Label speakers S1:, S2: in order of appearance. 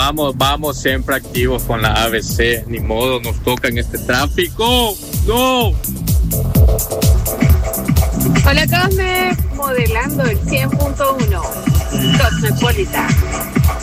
S1: vamos siempre activos con la ABC. Ni modo, nos toca en este tráfico. ¡No!
S2: Hola Cosme, modelando el 100.1 Cosmopolitan.